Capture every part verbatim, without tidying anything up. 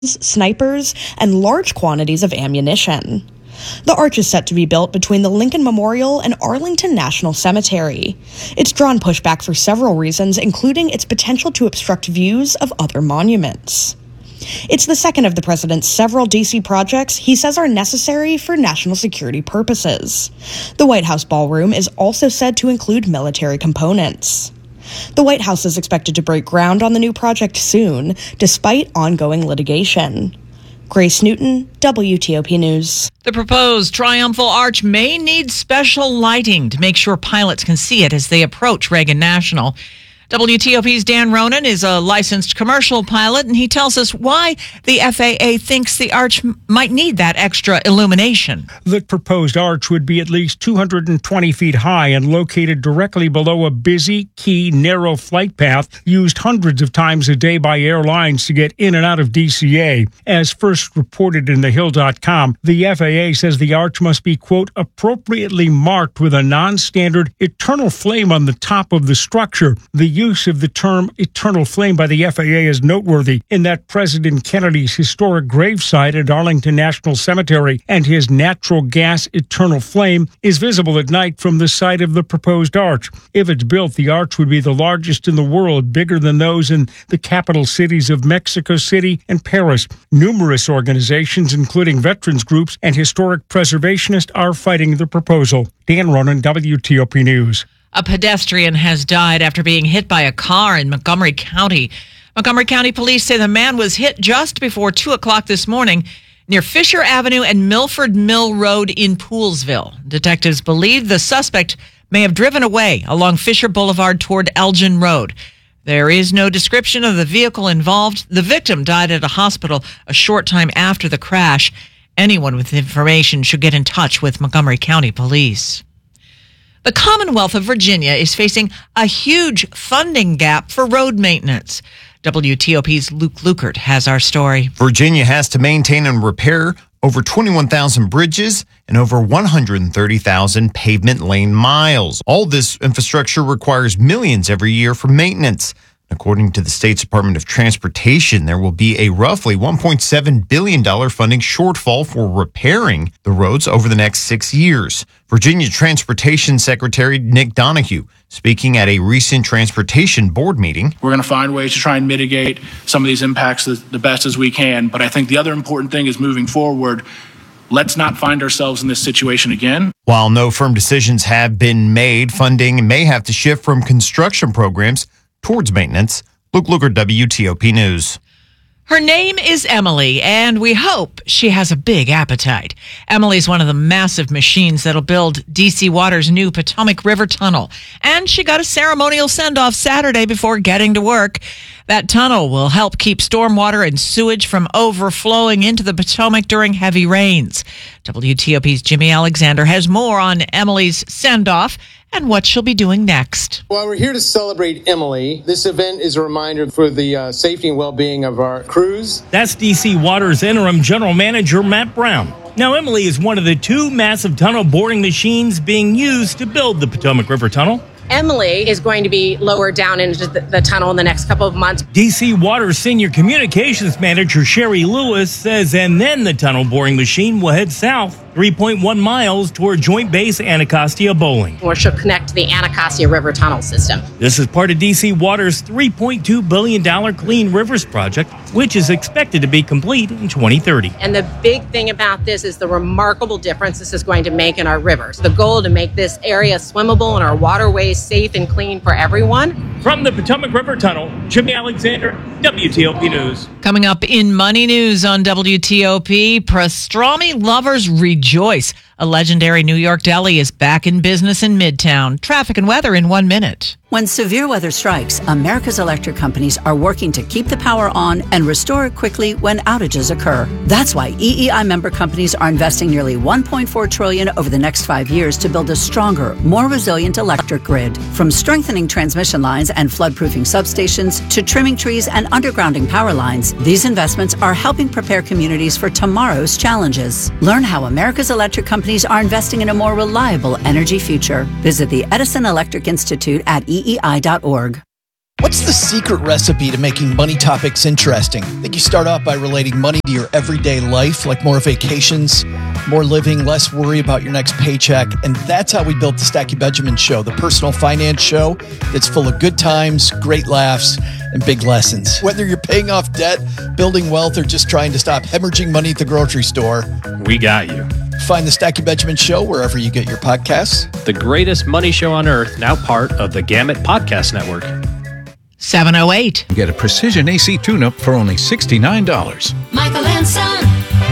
snipers, and large quantities of ammunition. The arch is set to be built between the Lincoln Memorial and Arlington National Cemetery. It's drawn pushback for several reasons, including its potential to obstruct views of other monuments. It's the second of the president's several D C projects he says are necessary for national security purposes. The White House ballroom is also said to include military components. The White House is expected to break ground on the new project soon, despite ongoing litigation. Grace Newton, W T O P News. The proposed triumphal arch may need special lighting to make sure pilots can see it as they approach Reagan National. W T O P's Dan Ronan is a licensed commercial pilot, and he tells us why the F A A thinks the arch m- might need that extra illumination. The proposed arch would be at least two hundred twenty feet high and located directly below a busy, key, narrow flight path used hundreds of times a day by airlines to get in and out of D C A. As first reported in the hill dot com, the F A A says the arch must be, quote, appropriately marked with a non-standard eternal flame on the top of the structure. The use of the term eternal flame by the F A A is noteworthy in that President Kennedy's historic gravesite at Arlington National Cemetery and his natural gas eternal flame is visible at night from the site of the proposed arch. If it's built, the arch would be the largest in the world, bigger than those in the capital cities of Mexico City and Paris. Numerous organizations, including veterans groups and historic preservationists, are fighting the proposal. Dan Ronan, W T O P News. A pedestrian has died after being hit by a car in Montgomery County. Montgomery County police say the man was hit just before two o'clock this morning near Fisher Avenue and Milford Mill Road in Poolesville. Detectives believe the suspect may have driven away along Fisher Boulevard toward Elgin Road. There is no description of the vehicle involved. The victim died at a hospital a short time after the crash. Anyone with information should get in touch with Montgomery County Police. The Commonwealth of Virginia is facing a huge funding gap for road maintenance. W T O P's Luke Lukert has our story. Virginia has to maintain and repair over twenty-one thousand bridges and over one hundred thirty thousand pavement lane miles. All this infrastructure requires millions every year for maintenance. According to the state's Department of Transportation, there will be a roughly one point seven billion dollars funding shortfall for repairing the roads over the next six years. Virginia Transportation Secretary Nick Donahue speaking at a recent transportation board meeting. We're going to find ways to try and mitigate some of these impacts the, the best as we can. But I think the other important thing is moving forward. Let's not find ourselves in this situation again. While no firm decisions have been made, funding may have to shift from construction programs towards maintenance. Luke Lukert, W T O P News. Her name is Emily, and we hope she has a big appetite. Emily's one of the massive machines that'll build D C Water's new Potomac River Tunnel, and she got a ceremonial send-off Saturday before getting to work. That tunnel will help keep stormwater and sewage from overflowing into the Potomac during heavy rains. W T O P's Jimmy Alexander has more on Emily's send-off and what she'll be doing next. While we're here to celebrate Emily, this event is a reminder for the uh, safety and well-being of our crews. That's D C Water's interim general manager, Matt Brown. Now, Emily is one of the two massive tunnel boring machines being used to build the Potomac River Tunnel. Emily is going to be lowered down into the, the tunnel in the next couple of months. D C Water Senior Communications Manager Sherry Lewis says, and then the tunnel boring machine will head south three point one miles toward Joint Base Anacostia Bowling, where she'll connect to the Anacostia River Tunnel system. This is part of D C Water's three point two billion dollars Clean Rivers project, which is expected to be complete in twenty thirty. And the big thing about this is the remarkable difference this is going to make in our rivers. The goal to make this area swimmable and our waterways safe and clean for everyone. From the Potomac River Tunnel, Jimmy Alexander, W T O P News. Coming up in Money News on W T O P, pastrami lovers rejoice. A legendary New York deli is back in business in Midtown. Traffic and weather in one minute. When severe weather strikes, America's electric companies are working to keep the power on and restore it quickly when outages occur. That's why E E I member companies are investing nearly one point four trillion dollars over the next five years to build a stronger, more resilient electric grid. From strengthening transmission lines and flood-proofing substations to trimming trees and undergrounding power lines, these investments are helping prepare communities for tomorrow's challenges. Learn how America's electric companies are investing in a more reliable energy future. Visit the Edison Electric Institute at E E I dot org. What's the secret recipe to making money topics interesting? I think you start off by relating money to your everyday life, like more vacations, more living, less worry about your next paycheck. And that's how we built the Stacey Benjamin Show, the personal finance show that's full of good times, great laughs, and big lessons. Whether you're paying off debt, building wealth, or just trying to stop hemorrhaging money at the grocery store, we got you. Find the Stacey Benjamin Show wherever you get your podcasts. The greatest money show on earth, now part of the Gamut Podcast Network. seven oh eight. Get a precision A C tune-up for only sixty-nine dollars. Michael and Son.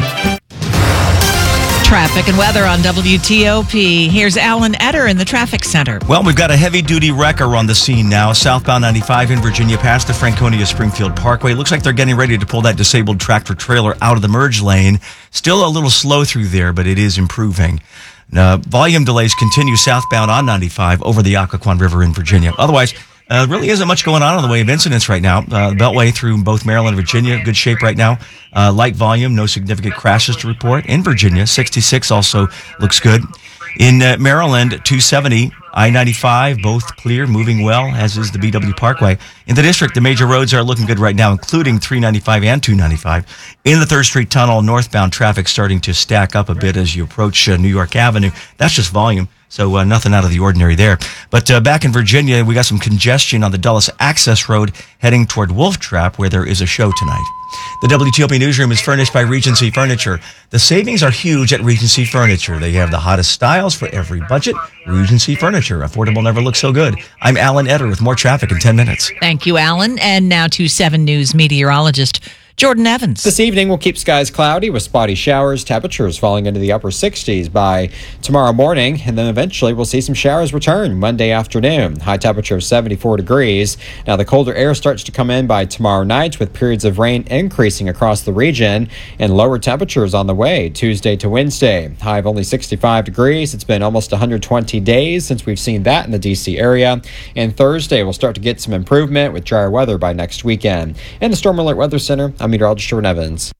Traffic and weather on W T O P. Here's Alan Etter in the traffic center. Well, we've got a heavy-duty wrecker on the scene now. Southbound ninety-five in Virginia past the Franconia Springfield Parkway. Looks like they're getting ready to pull that disabled tractor-trailer out of the merge lane. Still a little slow through there, but it is improving. Now, volume delays continue southbound on ninety-five over the Occoquan River in Virginia. Otherwise, Uh, really isn't much going on in the way of incidents right now. Uh, Beltway through both Maryland and Virginia, good shape right now. Uh, light volume, no significant crashes to report. In Virginia, sixty-six also looks good. In uh, Maryland, two seventy, I ninety-five, both clear, moving well, as is the B W Parkway. In the district, the major roads are looking good right now, including three ninety-five and two ninety-five. In the third Street Tunnel, northbound traffic starting to stack up a bit as you approach uh, New York Avenue. That's just volume. So uh, nothing out of the ordinary there. But uh, back in Virginia, we got some congestion on the Dulles Access Road heading toward Wolf Trap, where there is a show tonight. The W T O P Newsroom is furnished by Regency Furniture. The savings are huge at Regency Furniture. They have the hottest styles for every budget. Regency Furniture. Affordable never looks so good. I'm Alan Etter with more traffic in ten minutes. Thank you, Alan. And now to seven News meteorologist Jordan Evans. This evening, we'll keep skies cloudy with spotty showers, temperatures falling into the upper sixties by tomorrow morning, and then eventually we'll see some showers return Monday afternoon. High temperature of seventy-four degrees. Now, the colder air starts to come in by tomorrow night with periods of rain increasing across the region and lower temperatures on the way Tuesday to Wednesday. High of only sixty-five degrees. It's been almost one hundred twenty days since we've seen that in the D C area. And Thursday, we'll start to get some improvement with drier weather by next weekend. In the Storm Alert Weather Center, I'm meteorologist Jordan Evans.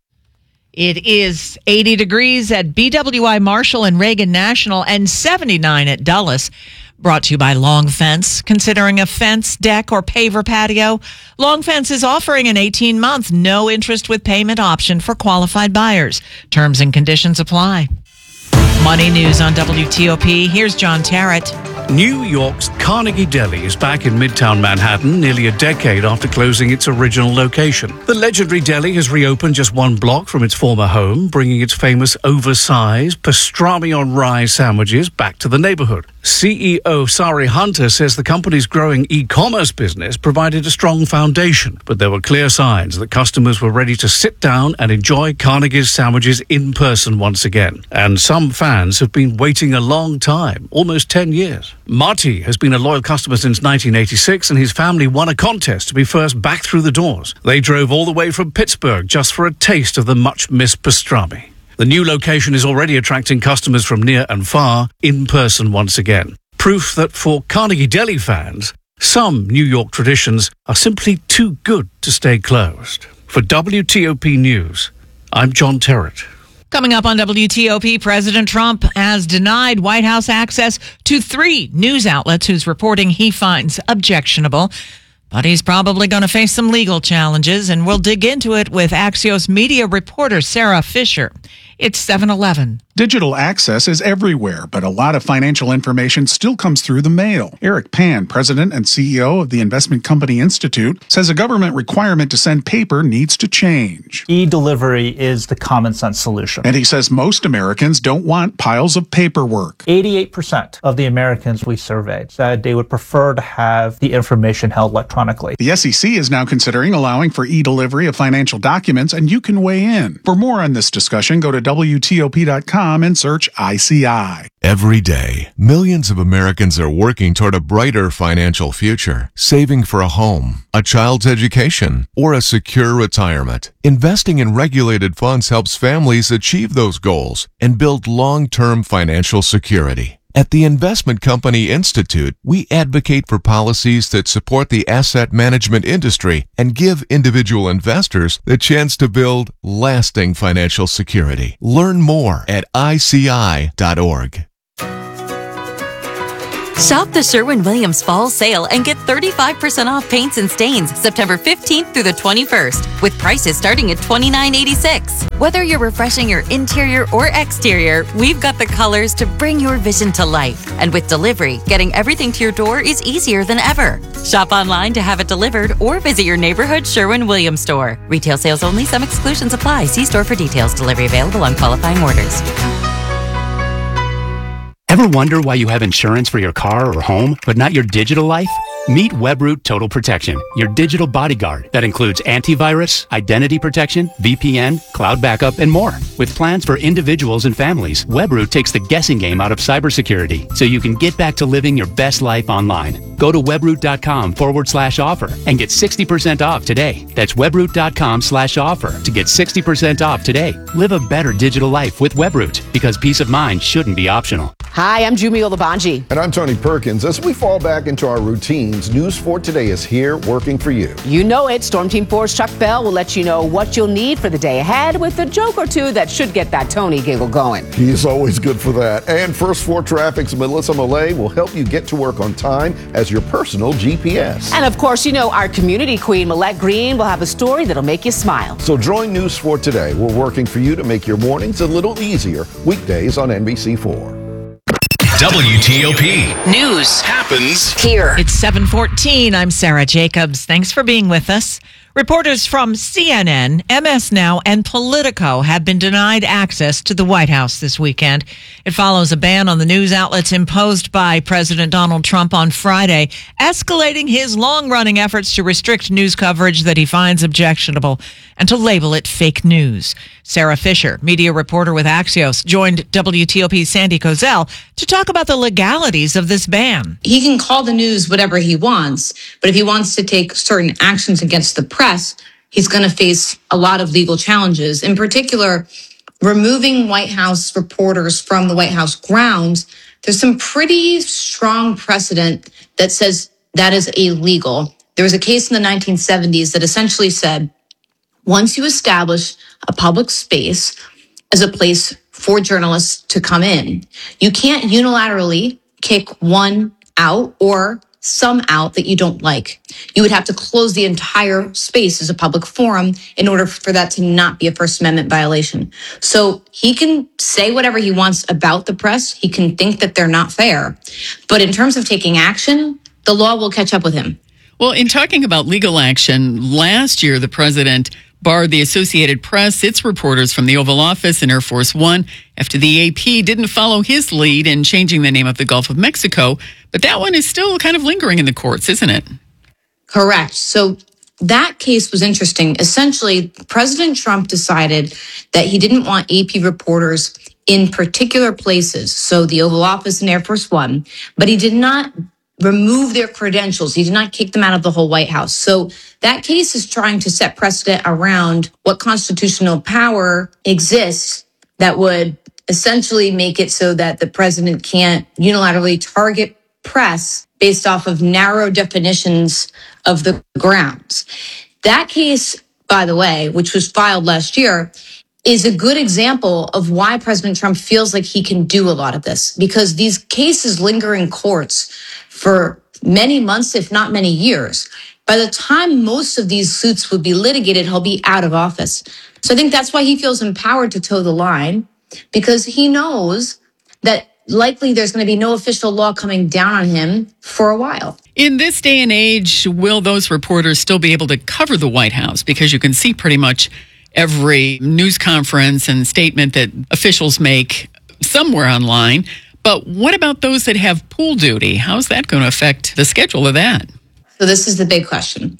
It is eighty degrees at B W I Marshall and Reagan National and seventy-nine at Dulles. Brought to you by Long Fence. Considering a fence, deck, or paver patio, Long Fence is offering an eighteen-month no interest with payment option for qualified buyers. Terms and conditions apply. Money news on W T O P. Here's John Tarrant. New York's Carnegie Deli is back in Midtown Manhattan nearly a decade after closing its original location. The legendary deli has reopened just one block from its former home, bringing its famous oversized pastrami on rye sandwiches back to the neighborhood. C E O Sari Hunter says the company's growing e-commerce business provided a strong foundation, but there were clear signs that customers were ready to sit down and enjoy Carnegie's sandwiches in person once again. And some fans have been waiting a long time, almost ten years. Marty has been a loyal customer since nineteen eighty-six, and his family won a contest to be first back through the doors. They drove all the way from Pittsburgh just for a taste of the much-missed pastrami. The new location is already attracting customers from near and far in person once again. Proof that for Carnegie Deli fans, some New York traditions are simply too good to stay closed. For W T O P News, I'm John Terrett. Coming up on W T O P, President Trump has denied White House access to three news outlets whose reporting he finds objectionable. But he's probably going to face some legal challenges, and we'll dig into it with Axios media reporter Sarah Fisher. It's seven eleven. Digital access is everywhere, but a lot of financial information still comes through the mail. Eric Pan, president and C E O of the Investment Company Institute, says a government requirement to send paper needs to change. E-delivery is the common sense solution. And he says most Americans don't want piles of paperwork. eighty-eight percent of the Americans we surveyed said they would prefer to have the information held electronically. The S E C is now considering allowing for e-delivery of financial documents, and you can weigh in. For more on this discussion, go to W T O P dot com and search I C I. Every day, millions of Americans are working toward a brighter financial future, saving for a home, a child's education, or a secure retirement. Investing in regulated funds helps families achieve those goals and build long-term financial security. At the Investment Company Institute, we advocate for policies that support the asset management industry and give individual investors the chance to build lasting financial security. Learn more at I C I dot org. Shop the Sherwin-Williams Fall Sale and get thirty-five percent off paints and stains September fifteenth through the twenty-first, with prices starting at twenty-nine eighty-six. Whether you're refreshing your interior or exterior, we've got the colors to bring your vision to life. And with delivery, getting everything to your door is easier than ever. Shop online to have it delivered or visit your neighborhood Sherwin-Williams store. Retail sales only. Some exclusions apply. See store for details. Delivery available on qualifying orders. Ever wonder why you have insurance for your car or home, but not your digital life? Meet Webroot Total Protection, your digital bodyguard that includes antivirus, identity protection, V P N, cloud backup, and more. With plans for individuals and families, Webroot takes the guessing game out of cybersecurity so you can get back to living your best life online. Go to webroot.com forward slash offer and get sixty percent off today. That's webroot.com slash offer to get sixty percent off today. Live a better digital life with Webroot, because peace of mind shouldn't be optional. Hi, I'm Jumi Olabanji. And I'm Tony Perkins. As we fall back into our routines, News four Today is here working for you. You know it. Storm Team four's Chuck Bell will let you know what you'll need for the day ahead with a joke or two that should get that Tony giggle going. He's always good for that. And First four Traffic's Melissa Millay will help you get to work on time as your personal G P S. And of course, you know, our community queen, Millette Green, will have a story that'll make you smile. So join News four Today. We're working for you to make your mornings a little easier. Weekdays on N B C four. W T O P. News happens here. It's seven fourteen. I'm Sarah Jacobs. Thanks for being with us. Reporters from C N N, M S Now, and Politico have been denied access to the White House this weekend. It follows a ban on the news outlets imposed by President Donald Trump on Friday, escalating his long-running efforts to restrict news coverage that he finds objectionable and to label it fake news. Sarah Fisher, media reporter with Axios, joined W T O P's Sandy Kozel to talk about the legalities of this ban. He can call the news whatever he wants, but if he wants to take certain actions against the press, he's going to face a lot of legal challenges. In particular, removing White House reporters from the White House grounds. There's some pretty strong precedent that says that is illegal. There was a case in the nineteen seventies that essentially said, once you establish a public space as a place for journalists to come in, you can't unilaterally kick one out or some out that you don't like. You would have to close the entire space as a public forum in order for that to not be a First Amendment violation. So he can say whatever he wants about the press. He can think that they're not fair. But in terms of taking action, the law will catch up with him. Well, in talking about legal action, last year the president barred the Associated Press, its reporters from the Oval Office and Air Force One after the A P didn't follow his lead in changing the name of the Gulf of Mexico. But that one is still kind of lingering in the courts, isn't it? Correct. So that case was interesting. Essentially, President Trump decided that he didn't want A P reporters in particular places, so the Oval Office and Air Force One, but he did not remove their credentials. He did not kick them out of the whole White House. So that case is trying to set precedent around what constitutional power exists that would essentially make it so that the president can't unilaterally target press based off of narrow definitions of the grounds. That case, by the way, which was filed last year, is a good example of why President Trump feels like he can do a lot of this, because these cases linger in courts for many months, if not many years. By the time most of these suits would be litigated, he'll be out of office. So I think that's why he feels empowered to toe the line, because he knows that likely there's going to be no official law coming down on him for a while. In this day and age, will those reporters still be able to cover the White House? Because you can see pretty much every news conference and statement that officials make somewhere online. But what about those that have pool duty? How's that going to affect the schedule of that? So this is the big question.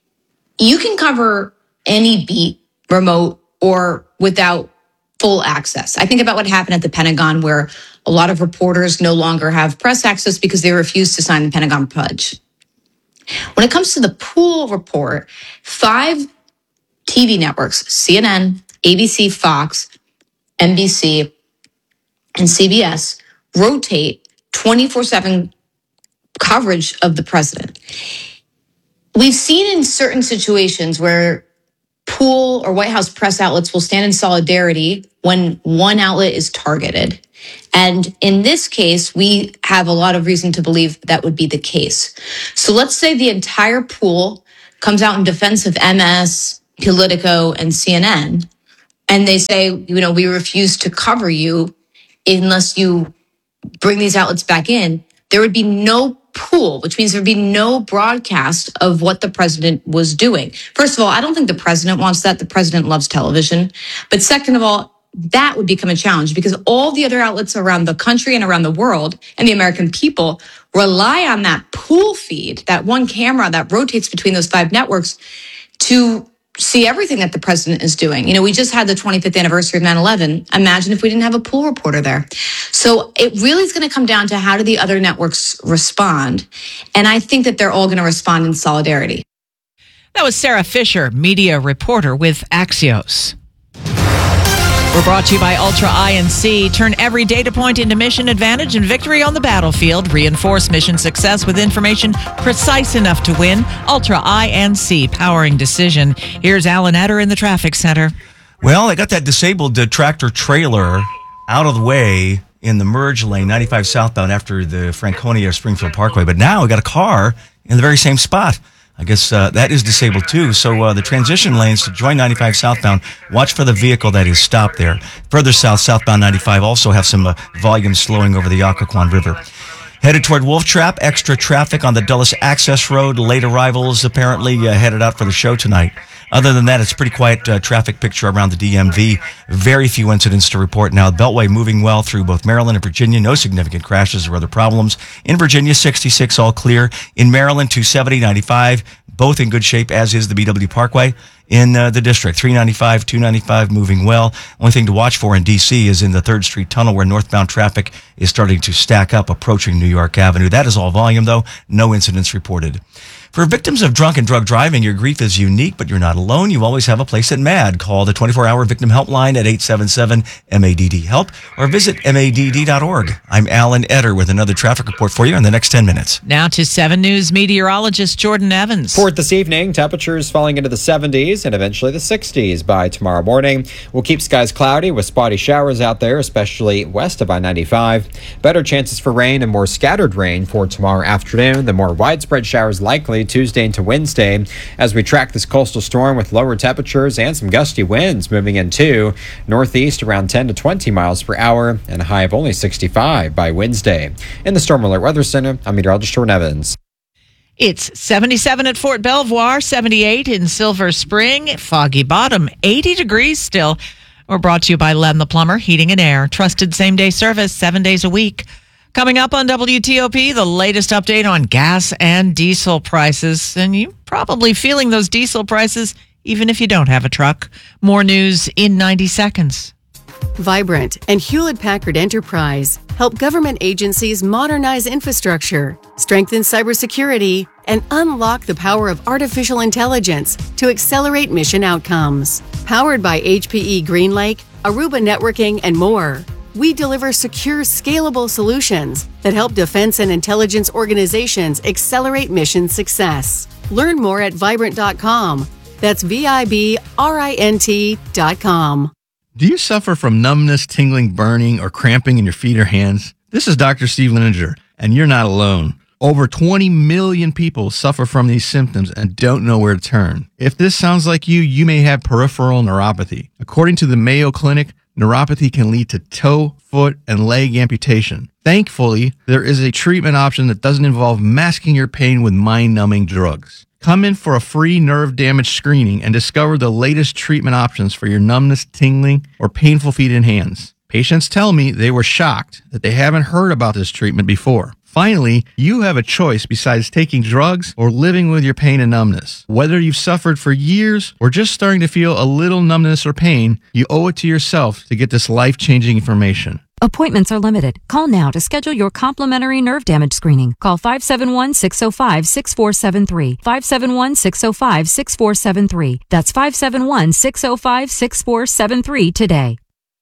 You can cover any beat, remote or without full access. I think about what happened at the Pentagon, where a lot of reporters no longer have press access because they refused to sign the Pentagon Pledge. When it comes to the pool report, five T V networks, C N N, A B C, Fox, N B C, and C B S, rotate twenty-four seven coverage of the president. We've seen in certain situations where pool or White House press outlets will stand in solidarity when one outlet is targeted. And in this case, we have a lot of reason to believe that would be the case. So let's say the entire pool comes out in defense of M S, Politico, and C N N, and they say, you know, we refuse to cover you unless you bring these outlets back in. There would be no pool, which means there'd be no broadcast of what the president was doing. First of all, I don't think the president wants that. The president loves television. But second of all, that would become a challenge because all the other outlets around the country and around the world and the American people rely on that pool feed, that one camera that rotates between those five networks to see everything that the president is doing. You know, we just had the twenty-fifth anniversary of nine eleven. Imagine if we didn't have a pool reporter there. So it really is going to come down to how do the other networks respond. And I think that they're all going to respond in solidarity. That was Sarah Fisher, media reporter with Axios. We're brought to you by Ultra I N C. Turn every data point into mission advantage and victory on the battlefield. Reinforce mission success with information precise enough to win. Ultra I N C, powering decision. Here's Alan Etter in the traffic center. Well, I got that disabled uh, tractor trailer out of the way in the merge lane, ninety-five southbound after the Franconia Springfield Parkway. But now I got a car in the very same spot. I guess uh, that is disabled too. So uh, the transition lanes to join ninety-five southbound, watch for the vehicle that is stopped there. Further south, southbound ninety-five also have some uh, volume slowing over the Occoquan River. Headed toward Wolf Trap, extra traffic on the Dulles Access Road. Late arrivals apparently uh, headed out for the show tonight. Other than that, it's a pretty quiet uh, traffic picture around the D M V. Very few incidents to report now. Beltway moving well through both Maryland and Virginia. No significant crashes or other problems. In Virginia, sixty-six all clear. In Maryland, two seventy, ninety-five, both in good shape, as is the B W Parkway. In uh, the district, three ninety-five, two ninety-five moving well. Only thing to watch for in D C is in the third Street Tunnel where northbound traffic is starting to stack up approaching New York Avenue. That is all volume, though. No incidents reported. For victims of drunk and drug driving, your grief is unique, but you're not alone. You always have a place at MADD. Call the twenty-four hour victim helpline at eight seven seven M A D D HELP or visit M A D D dot org. I'm Alan Etter with another traffic report for you in the next ten minutes. Now to seven News meteorologist Jordan Evans. For this evening, temperatures falling into the seventies and eventually the sixties by tomorrow morning. We'll keep skies cloudy with spotty showers out there, especially west of I ninety-five. Better chances for rain and more scattered rain for tomorrow afternoon. The more widespread showers likely Tuesday into Wednesday as we track this coastal storm with lower temperatures and some gusty winds moving in too. Northeast around ten to twenty miles per hour and a high of only sixty-five by Wednesday. In the Storm Alert Weather Center, I'm meteorologist Jordan Evans. It's seventy-seven at Fort Belvoir, seventy-eight in Silver Spring, Foggy Bottom, eighty degrees still. We're brought to you by Len the Plumber, Heating and Air. Trusted same-day service, seven days a week. Coming up on W T O P, the latest update on gas and diesel prices. And you're probably feeling those diesel prices even if you don't have a truck. More news in ninety seconds. Vibrant and Hewlett-Packard Enterprise help government agencies modernize infrastructure, strengthen cybersecurity, and unlock the power of artificial intelligence to accelerate mission outcomes. Powered by H P E GreenLake, Aruba Networking, and more, we deliver secure, scalable solutions that help defense and intelligence organizations accelerate mission success. Learn more at vibrant dot com. That's V I B R I N T dot com. Do you suffer from numbness, tingling, burning, or cramping in your feet or hands? This is Doctor Steve Lininger, and you're not alone. Over twenty million people suffer from these symptoms and don't know where to turn. If this sounds like you, you may have peripheral neuropathy. According to the Mayo Clinic, neuropathy can lead to toe, foot, and leg amputation. Thankfully, there is a treatment option that doesn't involve masking your pain with mind-numbing drugs. Come in for a free nerve damage screening and discover the latest treatment options for your numbness, tingling, or painful feet and hands. Patients tell me they were shocked that they haven't heard about this treatment before. Finally, you have a choice besides taking drugs or living with your pain and numbness. Whether you've suffered for years or just starting to feel a little numbness or pain, you owe it to yourself to get this life-changing information. Appointments are limited. Call now to schedule your complimentary nerve damage screening. Call five seven one, six oh five, six four seven three. five seven one, six oh five, six four seven three. That's five seven one, six oh five, six four seven three today.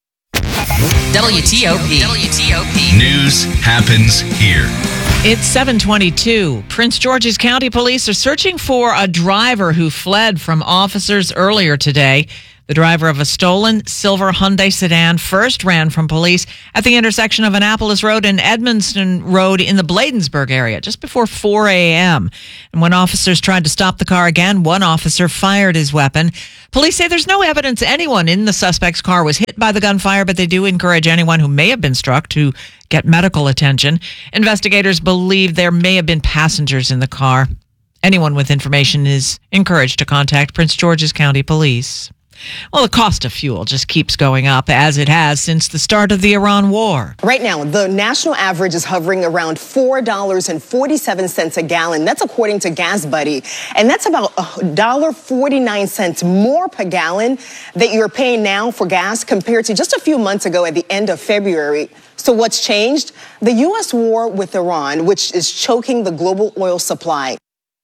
W T O P. W T O P. News happens here. It's seven twenty-two. Prince George's County Police are searching for a driver who fled from officers earlier today. The driver of a stolen silver Hyundai sedan first ran from police at the intersection of Annapolis Road and Edmonston Road in the Bladensburg area just before four a.m. And when officers tried to stop the car again, one officer fired his weapon. Police say there's no evidence anyone in the suspect's car was hit by the gunfire, but they do encourage anyone who may have been struck to get medical attention. Investigators believe there may have been passengers in the car. Anyone with information is encouraged to contact Prince George's County Police. Well, the cost of fuel just keeps going up, as it has since the start of the Iran war. Right now, the national average is hovering around four dollars and forty-seven cents a gallon. That's according to Gas Buddy. And that's about one dollar and forty-nine cents more per gallon that you're paying now for gas compared to just a few months ago at the end of February. So what's changed? The U S war with Iran, which is choking the global oil supply.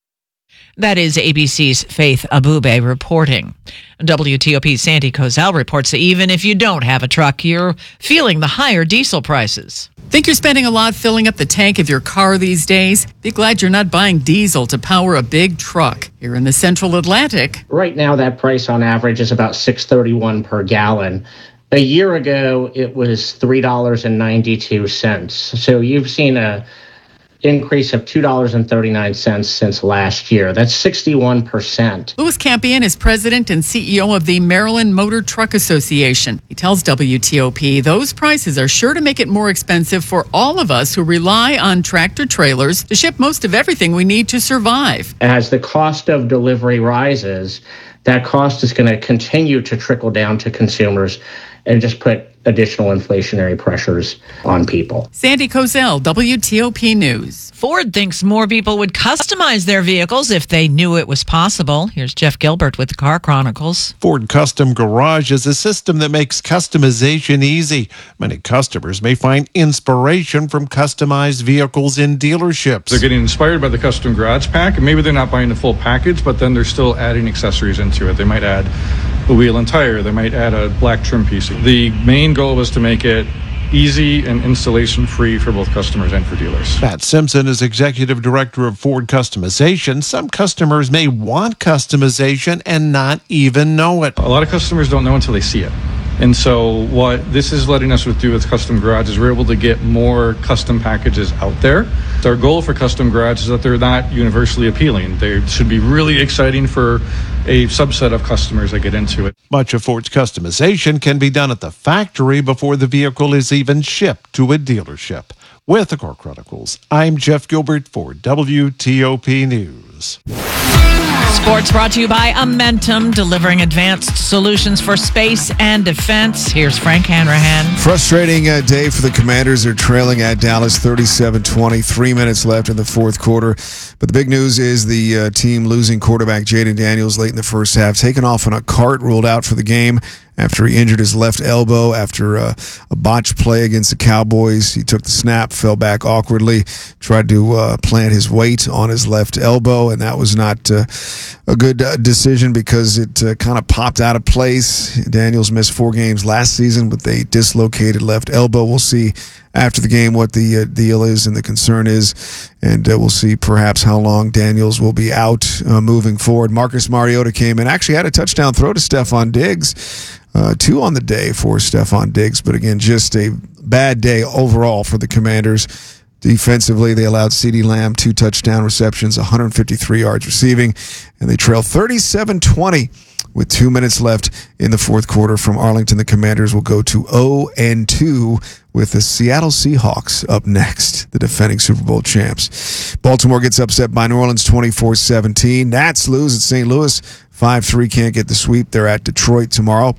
That is A B C's Faith Abube reporting. W T O P's Sandy Kozel reports that even if you don't have a truck, you're feeling the higher diesel prices. Think you're spending a lot filling up the tank of your car these days? Be glad you're not buying diesel to power a big truck. Here in the Central Atlantic, right now that price on average is about six dollars and thirty-one cents per gallon. A year ago, it was three dollars and ninety-two cents. So you've seen a increase of two dollars and thirty-nine cents since last year. That's sixty-one percent. Louis Campion is president and C E O of the Maryland Motor Truck Association. He tells W T O P those prices are sure to make it more expensive for all of us who rely on tractor trailers to ship most of everything we need to survive. As the cost of delivery rises, that cost is going to continue to trickle down to consumers and just put additional inflationary pressures on people. Sandy Kozel, W T O P News. Ford thinks more people would customize their vehicles if they knew it was possible. Here's Jeff Gilbert with the Car Chronicles. Ford Custom Garage is a system that makes customization easy. Many customers may find inspiration from customized vehicles in dealerships. They're getting inspired by the Custom Garage pack, and maybe they're not buying the full package, but then they're still adding accessories into it. They might add a wheel and tire. They might add a black trim piece. The main goal was to make it easy and installation free for both customers and for dealers. Pat Simpson is executive director of Ford Customization. Some customers may want customization and not even know it. A lot of customers don't know until they see it. And so what this is letting us do with Custom Garage is we're able to get more custom packages out there. Our goal for Custom Garage is that they're not universally appealing. They should be really exciting for a subset of customers that get into it. Much of Ford's customization can be done at the factory before the vehicle is even shipped to a dealership. With the Car Chronicles, I'm Jeff Gilbert for W T O P News. Sports brought to you by Amentum, delivering advanced solutions for space and defense. Here's Frank Hanrahan. Frustrating uh, day for the Commanders. They're trailing at Dallas thirty-seven twenty. Three minutes left in the fourth quarter. But the big news is the uh, team losing quarterback Jaden Daniels late in the first half. Taken off on a cart, ruled out for the game after he injured his left elbow after uh, a botched play against the Cowboys. He took the snap, fell back awkwardly, tried to uh, plant his weight on his left elbow, and that was not uh, a good uh, decision because it uh, kind of popped out of place. Daniels missed four games last season with a dislocated left elbow. We'll see after the game what the uh, deal is and the concern is, and uh, we'll see perhaps how long Daniels will be out uh, moving forward. Marcus Mariota came in, actually had a touchdown throw to Stephon Diggs. Uh, two on the day for Stephon Diggs, but again, just a bad day overall for the Commanders. Defensively, they allowed CeeDee Lamb two touchdown receptions, one hundred fifty-three yards receiving, and they trail thirty-seven twenty with two minutes left in the fourth quarter. From Arlington, the Commanders will go to oh and two with the Seattle Seahawks up next, the defending Super Bowl champs. Baltimore gets upset by New Orleans twenty-four seventeen. Nats lose at Saint Louis five three, can't get the sweep. They're at Detroit tomorrow.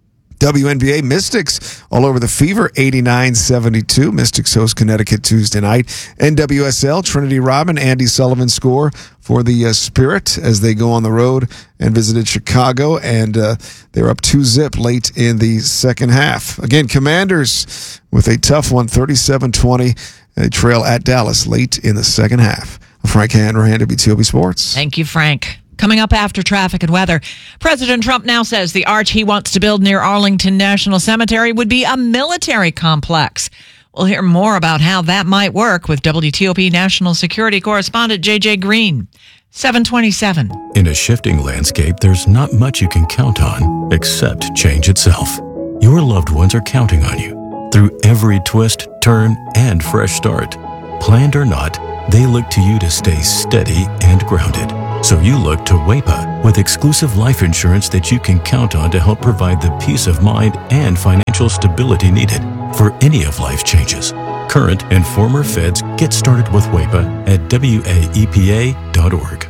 W N B A Mystics all over the Fever, eighty-nine seventy-two. Mystics host Connecticut Tuesday night. N W S L, Trinity Rodman, Andy Sullivan score for the uh, Spirit as they go on the road and visited Chicago, and uh, they were up two zip late in the second half. Again, Commanders with a tough one, thirty-seven twenty. They trail at Dallas late in the second half. Frank Hanrahan, W T O P Sports. Thank you, Frank. Coming up after traffic and weather, President Trump now says the arch he wants to build near Arlington National Cemetery would be a military complex. We'll hear more about how that might work with W T O P National Security Correspondent J J Green. seven twenty-seven. In a shifting landscape, there's not much you can count on except change itself. Your loved ones are counting on you through every twist, turn, and fresh start. Planned or not, they look to you to stay steady and grounded. So you look to W E P A with exclusive life insurance that you can count on to help provide the peace of mind and financial stability needed for any of life's changes. Current and former feds get started with W E P A at W A E P A dot org.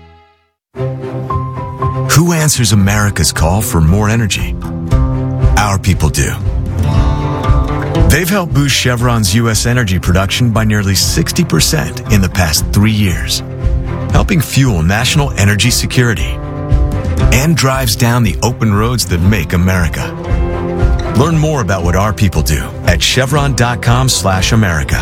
Who answers America's call for more energy? Our people do. They've helped boost Chevron's U S energy production by nearly sixty percent in the past three years, helping fuel national energy security, and drives down the open roads that make America. Learn more about what our people do at chevron.com slash America.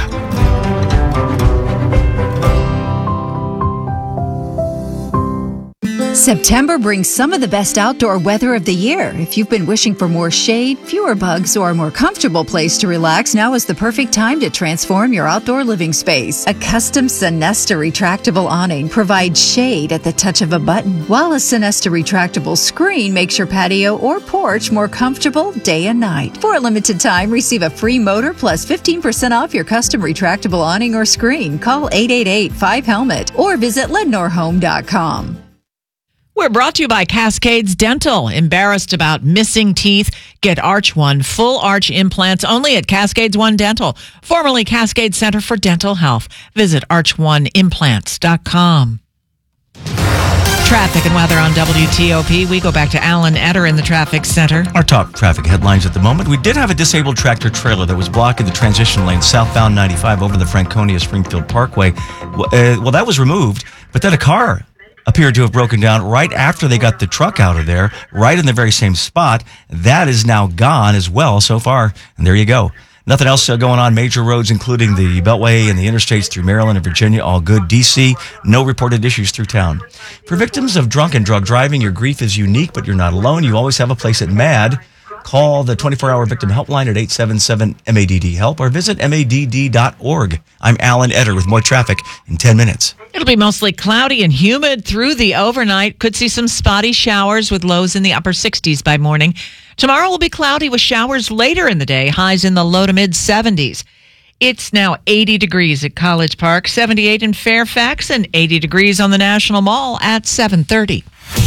September brings some of the best outdoor weather of the year. If you've been wishing for more shade, fewer bugs, or a more comfortable place to relax, now is the perfect time to transform your outdoor living space. A custom Sonesta retractable awning provides shade at the touch of a button, while a Sonesta retractable screen makes your patio or porch more comfortable day and night. For a limited time, receive a free motor plus fifteen percent off your custom retractable awning or screen. Call eight eight eight, five helmet or visit lednor home dot com. We're brought to you by Cascades Dental. Embarrassed about missing teeth? Get Arch One full arch implants only at Cascades One Dental, formerly Cascade Center for Dental Health. Visit arch one implants dot com. Traffic and weather on W T O P. We go back to Alan Etter in the traffic center. Our top traffic headlines at the moment. We did have a disabled tractor trailer that was blocking the transition lane southbound ninety-five over the Franconia Springfield Parkway. Well, uh, well, that was removed, but then a car appeared to have broken down right after they got the truck out of there, right in the very same spot. That is now gone as well so far. And there you go. Nothing else uh, going on. Major roads, including the Beltway and the interstates through Maryland and Virginia, all good. D C, no reported issues through town. For victims of drunk and drug driving, your grief is unique, but you're not alone. You always have a place at MADD. Call the twenty-four hour victim helpline at eight seven seven M A D D help or visit M A D D dot org. I'm Alan Etter with more traffic in ten minutes. It'll be mostly cloudy and humid through the overnight. Could see some spotty showers with lows in the upper sixties by morning. Tomorrow will be cloudy with showers later in the day, highs in the low to mid seventies. It's now eighty degrees at College Park, seventy-eight in Fairfax, and eighty degrees on the National Mall at seven thirty.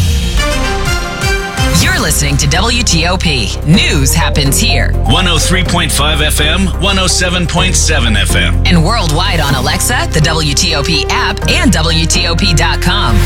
You're listening to W T O P. News happens here. one oh three point five F M, one oh seven point seven F M. And worldwide on Alexa, the W T O P app, and W T O P dot com.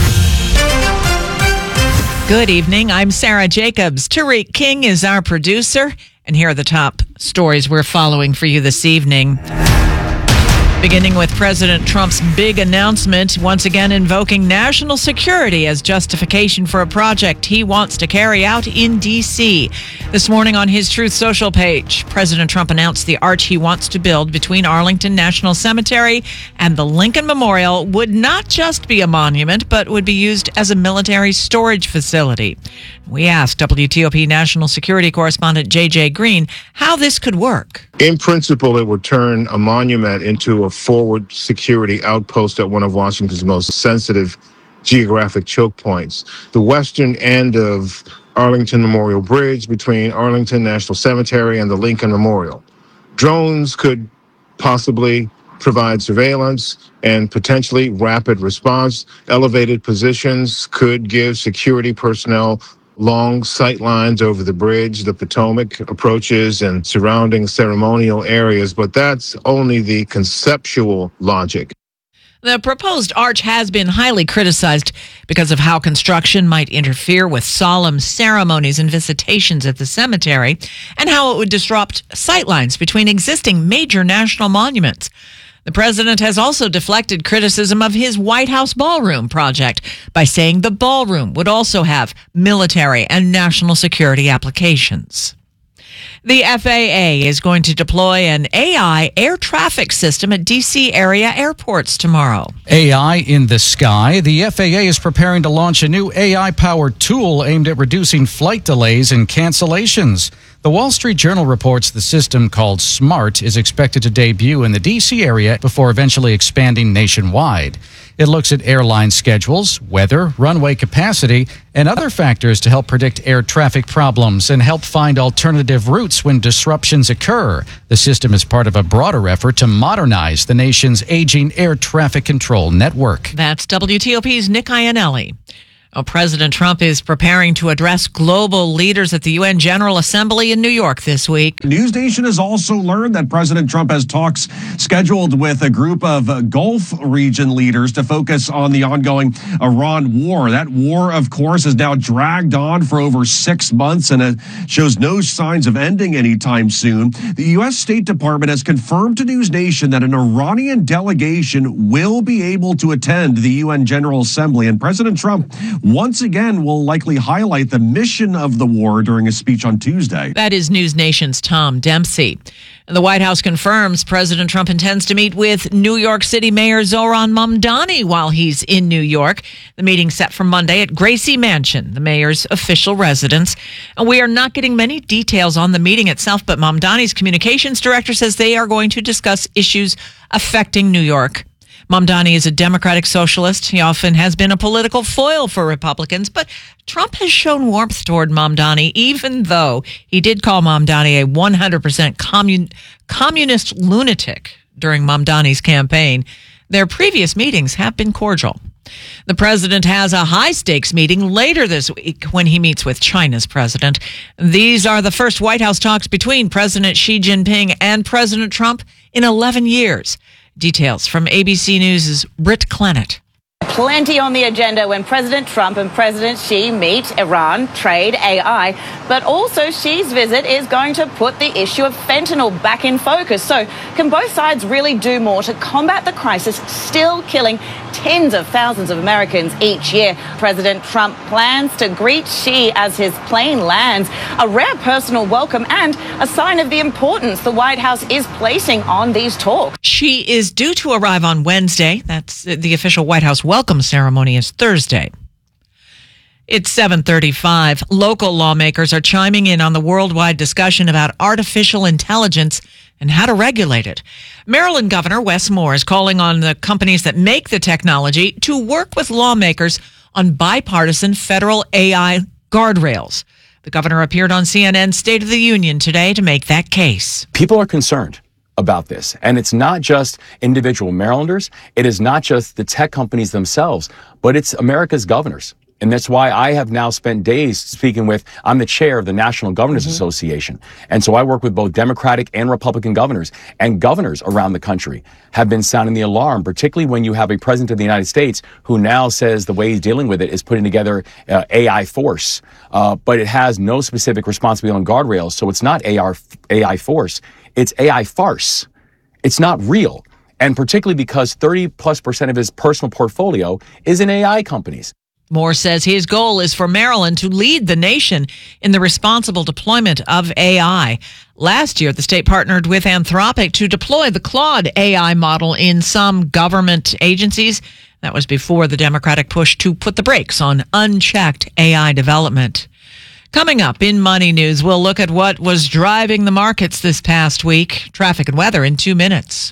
Good evening. I'm Sarah Jacobs. Tariq King is our producer. And here are the top stories we're following for you this evening. Beginning with President Trump's big announcement, once again invoking national security as justification for a project he wants to carry out in D C. This morning on his Truth Social page, President Trump announced the arch he wants to build between Arlington National Cemetery and the Lincoln Memorial would not just be a monument, but would be used as a military storage facility. We asked W T O P national security correspondent J J Green how this could work. In principle, it would turn a monument into a forward security outpost at one of Washington's most sensitive geographic choke points. The western end of Arlington Memorial Bridge between Arlington National Cemetery and the Lincoln Memorial. Drones could possibly provide surveillance and potentially rapid response. Elevated positions could give security personnel long sight lines over the bridge, the Potomac approaches, and surrounding ceremonial areas, but that's only the conceptual logic. The proposed arch has been highly criticized because of how construction might interfere with solemn ceremonies and visitations at the cemetery, and how it would disrupt sightlines between existing major national monuments. The president has also deflected criticism of his White House ballroom project by saying the ballroom would also have military and national security applications. The F A A is going to deploy an A I air traffic system at D C area airports tomorrow. A I in the sky. The F A A is preparing to launch a new A I-powered tool aimed at reducing flight delays and cancellations. The Wall Street Journal reports the system called SMART is expected to debut in the D C area before eventually expanding nationwide. It looks at airline schedules, weather, runway capacity, and other factors to help predict air traffic problems and help find alternative routes when disruptions occur. The system is part of a broader effort to modernize the nation's aging air traffic control network. That's W T O P's Nick Iannelli. Oh, President Trump is preparing to address global leaders at the U N General Assembly in New York this week. NewsNation has also learned that President Trump has talks scheduled with a group of uh, Gulf region leaders to focus on the ongoing Iran war. That war, of course, has now dragged on for over six months and it shows no signs of ending anytime soon. The U S State Department has confirmed to NewsNation that an Iranian delegation will be able to attend the U N General Assembly, and President Trump once again will likely highlight the mission of the war during a speech on Tuesday. That is News Nation's Tom Dempsey. The White House confirms President Trump intends to meet with New York City Mayor Zohran Mamdani while he's in New York. The meeting set for Monday at Gracie Mansion, the mayor's official residence. And we are not getting many details on the meeting itself, but Mamdani's communications director says they are going to discuss issues affecting New York. Mamdani is a Democratic socialist. He often has been a political foil for Republicans, but Trump has shown warmth toward Mamdani, even though he did call Mamdani a one hundred percent commun- communist lunatic during Mamdani's campaign. Their previous meetings have been cordial. The president has a high-stakes meeting later this week when he meets with China's president. These are the first White House talks between President Xi Jinping and President Trump in eleven years. Details from A B C News' Britt Clennett. Plenty on the agenda when President Trump and President Xi meet: Iran, trade, A I. But also Xi's visit is going to put the issue of fentanyl back in focus. So can both sides really do more to combat the crisis still killing tens of thousands of Americans each year? President Trump plans to greet Xi as his plane lands, a rare personal welcome and a sign of the importance the White House is placing on these talks. Xi is due to arrive on Wednesday. That's the official White House welcome ceremony is Thursday. It's seven thirty-five. Local lawmakers are chiming in on the worldwide discussion about artificial intelligence and how to regulate it. Maryland Governor Wes Moore is calling on the companies that make the technology to work with lawmakers on bipartisan federal A I guardrails. The governor appeared on C N N's State of the Union today to make that case. People are concerned about this. And it's not just individual Marylanders. It is not just the tech companies themselves, but it's America's governors. And that's why I have now spent days speaking with, I'm the chair of the National Governors mm-hmm. Association. And so I work with both Democratic and Republican governors. And governors around the country have been sounding the alarm, particularly when you have a president of the United States who now says the way he's dealing with it is putting together uh, A I force. Uh, but it has no specific responsibility on guardrails. So it's not A I force. It's A I farce. It's not real. And particularly because thirty plus percent of his personal portfolio is in A I companies. Moore says his goal is for Maryland to lead the nation in the responsible deployment of A I. Last year, the state partnered with Anthropic to deploy the Claude A I model in some government agencies. That was before the Democratic push to put the brakes on unchecked A I development. Coming up in Money News, we'll look at what was driving the markets this past week. Traffic and weather in two minutes.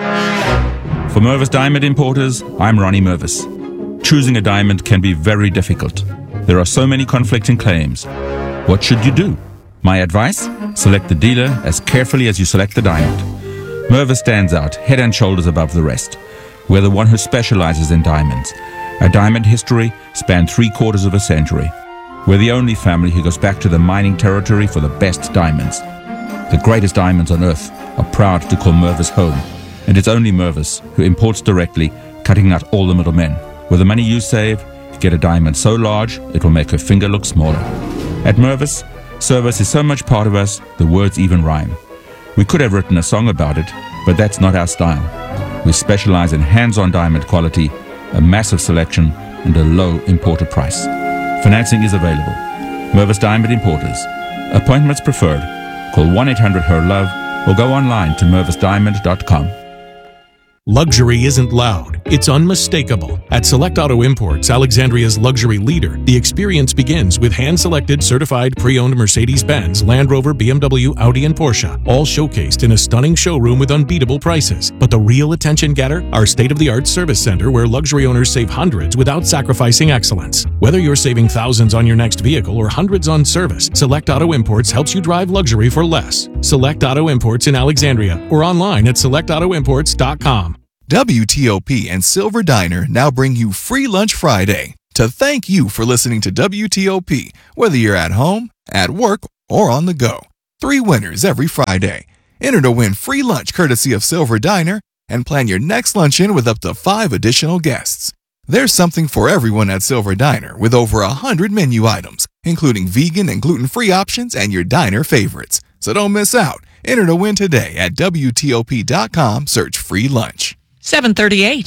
For Mervis Diamond Importers, I'm Ronnie Mervis. Choosing a diamond can be very difficult. There are so many conflicting claims. What should you do? My advice? Select the dealer as carefully as you select the diamond. Mervis stands out head and shoulders above the rest. We're the one who specializes in diamonds. Our diamond history spanned three quarters of a century. We're the only family who goes back to the mining territory for the best diamonds. The greatest diamonds on earth are proud to call Mervis home. And it's only Mervis who imports directly, cutting out all the middlemen. With the money you save, you get a diamond so large, it will make her finger look smaller. At Mervis, service is so much part of us, the words even rhyme. We could have written a song about it, but that's not our style. We specialize in hands-on diamond quality, a massive selection, and a low importer price. Financing is available. Mervis Diamond Importers. Appointments preferred. Call one eight hundred H E R Love or go online to mervis diamond dot com. Luxury isn't loud, it's unmistakable. At Select Auto Imports, Alexandria's luxury leader, the experience begins with hand-selected, certified, pre-owned Mercedes-Benz, Land Rover, B M W, Audi, and Porsche, all showcased in a stunning showroom with unbeatable prices. But the real attention getter? Our state-of-the-art service center where luxury owners save hundreds without sacrificing excellence. Whether you're saving thousands on your next vehicle or hundreds on service, Select Auto Imports helps you drive luxury for less. Select Auto Imports in Alexandria or online at select auto imports dot com. W T O P and Silver Diner now bring you Free Lunch Friday to thank you for listening to W T O P, whether you're at home, at work, or on the go. Three winners every Friday. Enter to win free lunch courtesy of Silver Diner and plan your next luncheon with up to five additional guests. There's something for everyone at Silver Diner with over a hundred menu items, including vegan and gluten-free options and your diner favorites. So don't miss out. Enter to win today at W T O P dot com. Search free lunch. seven thirty-eight.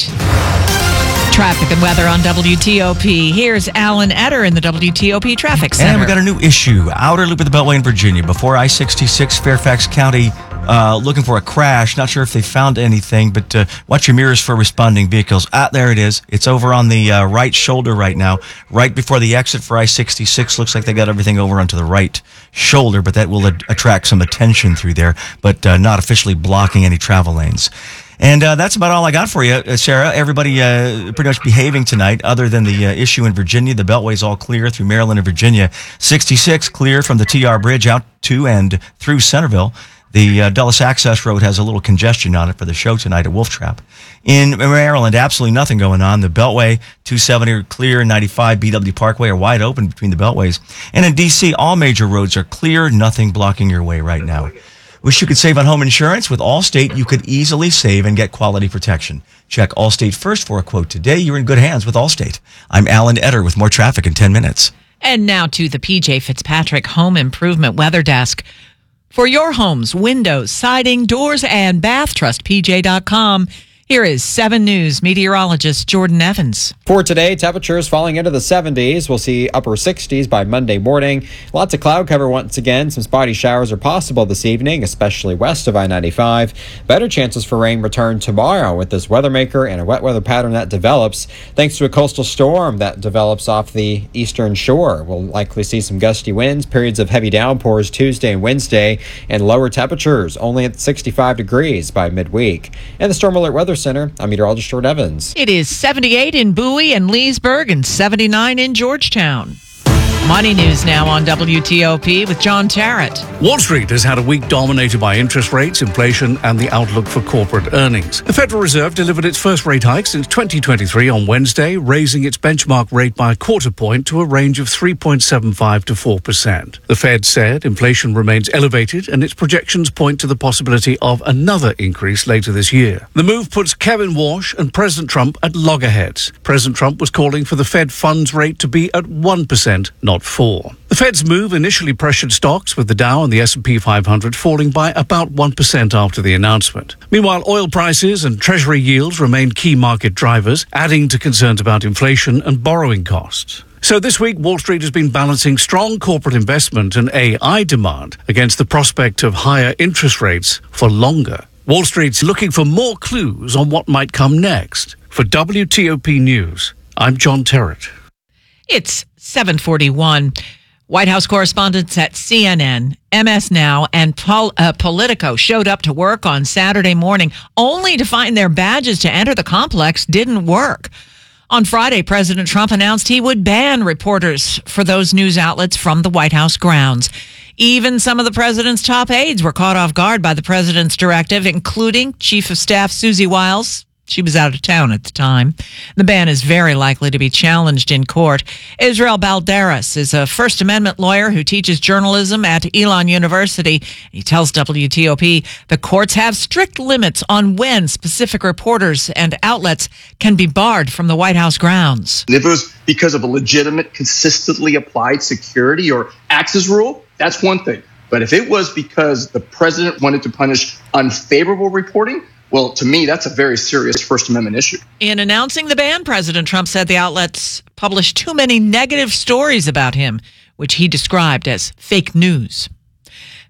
Traffic and weather on W T O P. Here's Alan Etter in the W T O P Traffic Center. And we got a new issue. Outer loop of the Beltway in Virginia before I sixty-six, Fairfax County, uh, looking for a crash. Not sure if they found anything, but uh, watch your mirrors for responding vehicles. Ah, there it is. It's over on the uh, right shoulder right now, right before the exit for I sixty-six. Looks like they got everything over onto the right shoulder, but that will ad- attract some attention through there, but uh, not officially blocking any travel lanes. And uh, that's about all I got for you, uh, Sarah. Everybody uh, pretty much behaving tonight, other than the uh, issue in Virginia. The Beltway's all clear through Maryland and Virginia. sixty-six clear from the T R Bridge out to and through Centerville. The uh, Dulles Access Road has a little congestion on it for the show tonight at Wolf Trap. In Maryland, absolutely nothing going on. The Beltway, two seventy are clear, ninety-five B W Parkway are wide open between the Beltways. And in D C, all major roads are clear, nothing blocking your way right now. Wish you could save on home insurance? With Allstate, you could easily save and get quality protection. Check Allstate first for a quote today. You're in good hands with Allstate. I'm Alan Etter with more traffic in ten minutes. And now to the P J Fitzpatrick Home Improvement Weather Desk. For your homes, windows, siding, doors, and bath, trust P J dot com. Here is seven News meteorologist Jordan Evans. For today, temperatures falling into the seventies. We'll see upper sixties by Monday morning. Lots of cloud cover once again. Some spotty showers are possible this evening, especially west of I ninety-five. Better chances for rain return tomorrow with this weather maker and a wet weather pattern that develops thanks to a coastal storm that develops off the eastern shore. We'll likely see some gusty winds, periods of heavy downpours Tuesday and Wednesday, and lower temperatures only at sixty-five degrees by midweek. And the Storm Alert Weather Center, I'm meteorologist Jordan Evans. It is seventy-eight in Bowie and Leesburg and seventy-nine in Georgetown. Money news now on W T O P with John Tarrant. Wall Street has had a week dominated by interest rates, inflation, and the outlook for corporate earnings. The Federal Reserve delivered its first rate hike since twenty twenty-three on Wednesday, raising its benchmark rate by a quarter point to a range of three point seven five to four percent. The Fed said inflation remains elevated and its projections point to the possibility of another increase later this year. The move puts Kevin Walsh and President Trump at loggerheads. President Trump was calling for the Fed funds rate to be at one percent, not four. The Fed's move initially pressured stocks, with the Dow and the S and P five hundred falling by about one percent after the announcement. Meanwhile, oil prices and Treasury yields remain key market drivers, adding to concerns about inflation and borrowing costs. So this week, Wall Street has been balancing strong corporate investment and A I demand against the prospect of higher interest rates for longer. Wall Street's looking for more clues on what might come next. For W T O P News, I'm John Terrett. It's seven forty-one. White House correspondents at C N N, M S Now, and Pol- uh, Politico showed up to work on Saturday morning only to find their badges to enter the complex didn't work. On Friday, President Trump announced he would ban reporters for those news outlets from the White House grounds. Even some of the president's top aides were caught off guard by the president's directive, including Chief of Staff Susie Wiles. She was out of town at the time. The ban is very likely to be challenged in court. Israel Balderas is a First Amendment lawyer who teaches journalism at Elon University. He tells W T O P the courts have strict limits on when specific reporters and outlets can be barred from the White House grounds. If it was because of a legitimate, consistently applied security or access rule, that's one thing. But if it was because the president wanted to punish unfavorable reporting, well, to me, that's a very serious First Amendment issue. In announcing the ban, President Trump said the outlets published too many negative stories about him, which he described as fake news.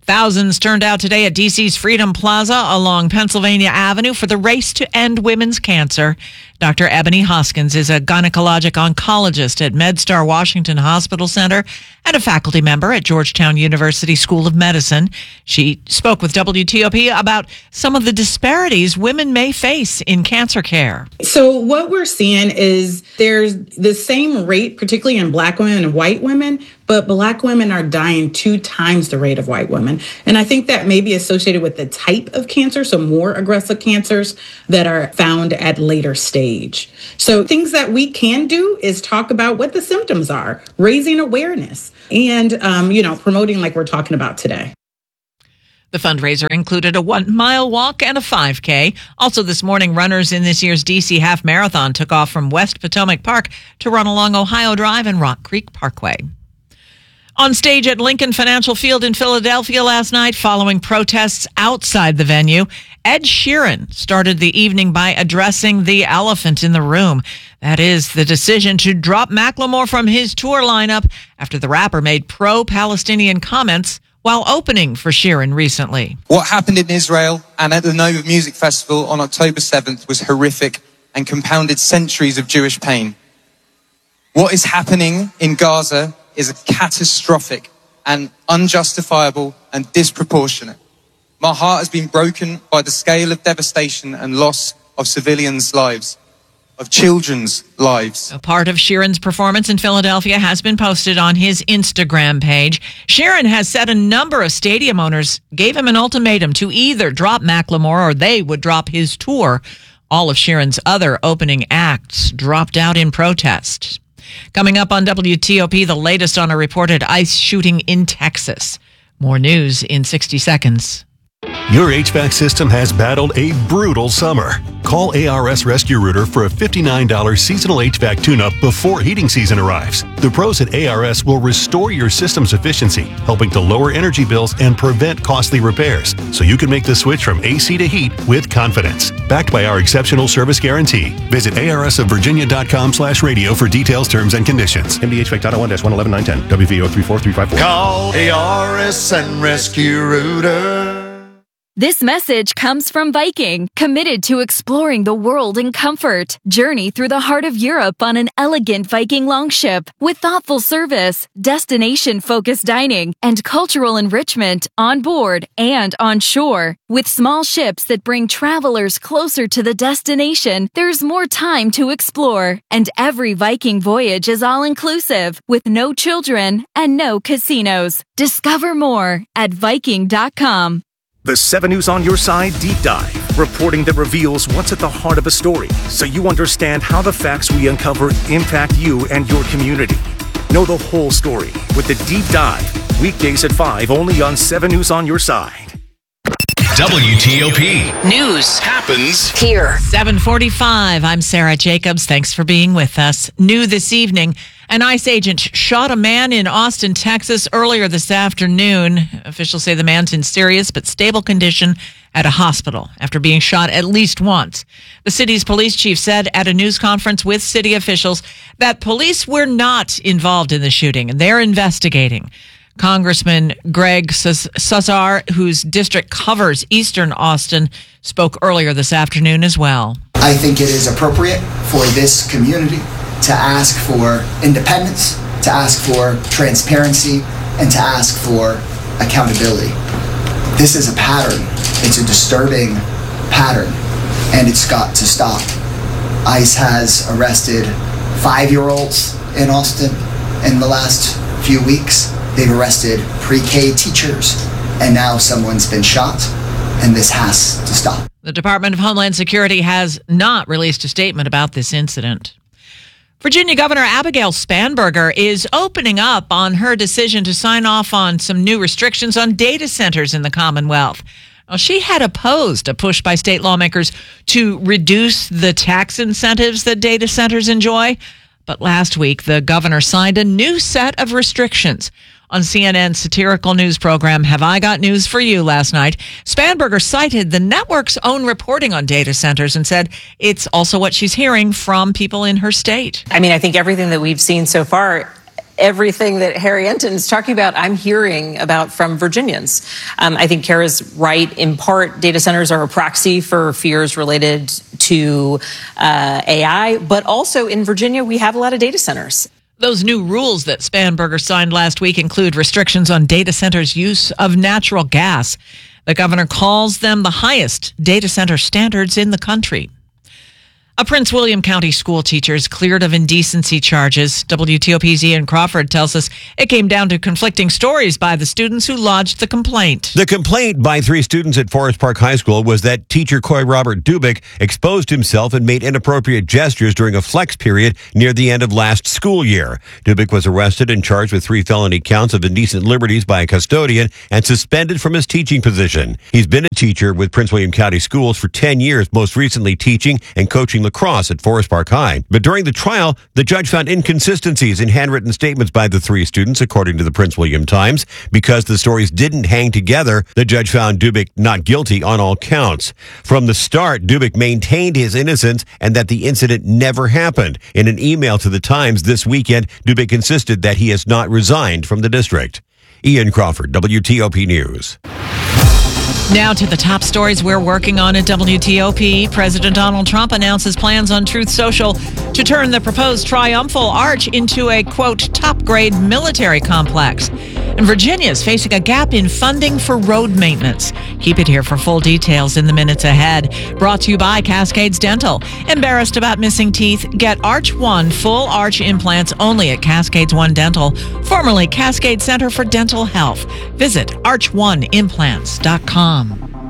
Thousands turned out today at D C's Freedom Plaza along Pennsylvania Avenue for the race to end women's cancer. Doctor Ebony Hoskins is a gynecologic oncologist at MedStar Washington Hospital Center and a faculty member at Georgetown University School of Medicine. She spoke with W T O P about some of the disparities women may face in cancer care. So what we're seeing is there's the same rate, particularly in Black women and white women, but Black women are dying two times the rate of white women. And I think that may be associated with the type of cancer, so more aggressive cancers that are found at later stage. So things that we can do is talk about what the symptoms are, raising awareness, and, um, you know, promoting like we're talking about today. The fundraiser included a one-mile walk and a five K. Also this morning, runners in this year's D C Half Marathon took off from West Potomac Park to run along Ohio Drive and Rock Creek Parkway. On stage at Lincoln Financial Field in Philadelphia last night, following protests outside the venue, Ed Sheeran started the evening by addressing the elephant in the room. That is the decision to drop Macklemore from his tour lineup after the rapper made pro-Palestinian comments while opening for Sheeran recently. What happened in Israel and at the Nova Music Festival on October seventh was horrific and compounded centuries of Jewish pain. What is happening in Gaza is catastrophic and unjustifiable and disproportionate. My heart has been broken by the scale of devastation and loss of civilians' lives, of children's lives. A part of Sheeran's performance in Philadelphia has been posted on his Instagram page. Sheeran has said a number of stadium owners gave him an ultimatum to either drop Macklemore or they would drop his tour. All of Sheeran's other opening acts dropped out in protest. Coming up on W T O P, the latest on a reported ICE shooting in Texas. More news in sixty seconds. Your H V A C system has battled a brutal summer. Call A R S Rescue Rooter for a fifty-nine dollars seasonal H V A C tune-up before heating season arrives. The pros at A R S will restore your system's efficiency, helping to lower energy bills and prevent costly repairs, so you can make the switch from A C to heat with confidence. Backed by our exceptional service guarantee. Visit A R S of Virginia dot com slash radio for details, terms, and conditions. M D H V A C Title one dash one eleven nine ten. W V O three four three five four. Call A R S and Rescue Rooter. This message comes from Viking, committed to exploring the world in comfort. Journey through the heart of Europe on an elegant Viking longship with thoughtful service, destination-focused dining, and cultural enrichment on board and on shore. With small ships that bring travelers closer to the destination, there's more time to explore. And every Viking voyage is all-inclusive, with no children and no casinos. Discover more at Viking dot com. The seven News on Your Side Deep Dive, reporting that reveals what's at the heart of a story, so you understand how the facts we uncover impact you and your community. Know the whole story with the Deep Dive, weekdays at five, only on seven News on Your Side. W T O P News happens here. seven forty-five. I'm Sarah Jacobs. Thanks for being with us. New this evening, an ICE agent shot a man in Austin, Texas earlier this afternoon. Officials say the man's in serious but stable condition at a hospital after being shot at least once. The city's police chief said at a news conference with city officials that police were not involved in the shooting and they're investigating. Congressman Greg Casar, whose district covers eastern Austin, spoke earlier this afternoon as well. I think it is appropriate for this community to ask for independence, to ask for transparency, and to ask for accountability. This is a pattern. It's a disturbing pattern, and it's got to stop. ICE has arrested five-year-olds in Austin in the last few weeks. They've arrested pre-K teachers, and now someone's been shot, and this has to stop. The Department of Homeland Security has not released a statement about this incident. Virginia Governor Abigail Spanberger is opening up on her decision to sign off on some new restrictions on data centers in the Commonwealth. Well, she had opposed a push by state lawmakers to reduce the tax incentives that data centers enjoy. But last week, the governor signed a new set of restrictions. On C N N's satirical news program, Have I Got News for You last night, Spanberger cited the network's own reporting on data centers and said it's also what she's hearing from people in her state. I mean, I think everything that we've seen so far everything that Harry Enton is talking about, I'm hearing about from Virginians. Um, I think Kara's right. In part, data centers are a proxy for fears related to uh, A I, but also in Virginia, we have a lot of data centers. Those new rules that Spanberger signed last week include restrictions on data centers' use of natural gas. The governor calls them the highest data center standards in the country. A Prince William County school teacher is cleared of indecency charges. W T O P's Ian Crawford tells us it came down to conflicting stories by the students who lodged the complaint. The complaint by three students at Forest Park High School was that teacher Coy Robert Dubik exposed himself and made inappropriate gestures during a flex period near the end of last school year. Dubik was arrested and charged with three felony counts of indecent liberties by a custodian and suspended from his teaching position. He's been a teacher with Prince William County Schools for ten years, most recently teaching and coaching lacrosse at Forest Park High. But during the trial, the judge found inconsistencies in handwritten statements by the three students, according to the Prince William Times. Because the stories didn't hang together, the judge found Dubik not guilty on all counts. From the start, Dubik maintained his innocence and that the incident never happened. In an email to the Times this weekend, Dubik insisted that he has not resigned from the district. Ian Crawford, W T O P News. Now to the top stories we're working on at W T O P. President Donald Trump announces plans on Truth Social to turn the proposed Triumphal Arch into a, quote, top-grade military complex. And Virginia is facing a gap in funding for road maintenance. Keep it here for full details in the minutes ahead. Brought to you by Cascades Dental. Embarrassed about missing teeth? Get Arch One full arch implants only at Cascades One Dental, formerly Cascade Center for Dental Health. Visit arch one implants dot com.